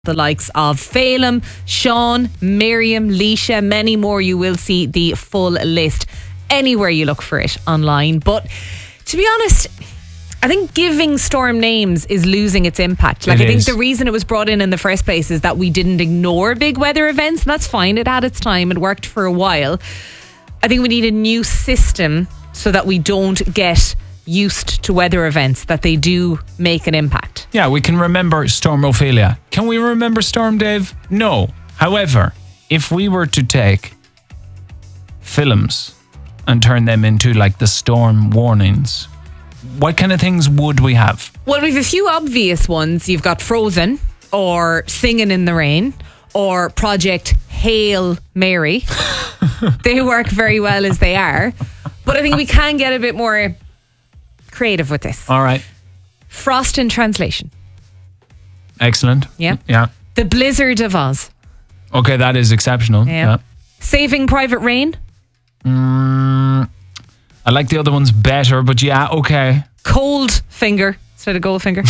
the likes of Phelim, Sean, Miriam, Leisha, many more. You will see the full list anywhere you look for it online. But to be honest, I think giving storm names is losing its impact. I think the reason it was brought in the first place is that we didn't ignore big weather events, and that's fine. It had its time. It worked for a while. I think we need a new system so that we don't get used to weather events, that they do make an impact. Yeah, we can remember Storm Ophelia. Can we remember Storm Dave? No. However, if we were to take films and turn them into like the storm warnings, what kind of things would we have? Well, we have a few obvious ones. You've got Frozen, or Singing in the Rain, or Project Hail Mary. They work very well as they are. But I think we can get a bit more creative with this. All right. Frost in Translation. Excellent. Yeah. Yeah. The Blizzard of Oz. Okay, that is exceptional. Yeah. Saving Private Ryan. I like the other ones better, but yeah, okay. Cold Finger instead of Goldfinger.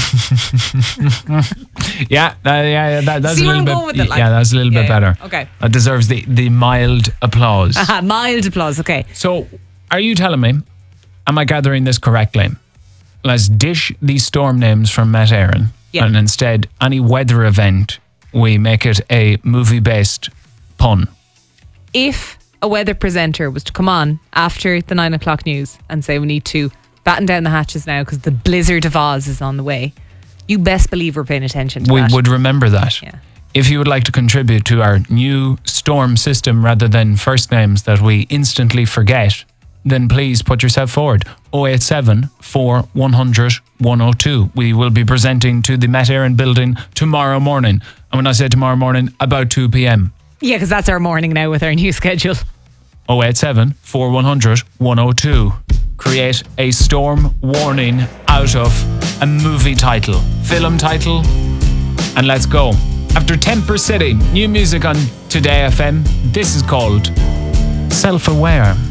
That's See a where little I'm bit. going with it, like? Yeah, that's a little bit better. Okay. That deserves the mild applause. Mild applause. Okay. So, are you telling me? Am I gathering this correctly? Let's dish these storm names from Met Éireann, and instead, any weather event, we make it a movie-based pun. If a weather presenter was to come on after the 9 o'clock news and say we need to batten down the hatches now because the Blizzard of Oz is on the way, you best believe we're paying attention to that. We would remember that. Yeah. If you would like to contribute to our new storm system rather than first names that we instantly forget, then please put yourself forward. 087 4100 102. We will be presenting to the Met Éireann building tomorrow morning. And when I say tomorrow morning, about 2 p.m. Yeah, because that's our morning now with our new schedule. 087 4100 102. Create a storm warning out of a movie title, film title, and let's go. After Temper City, new music on Today FM. This is called Self-Aware.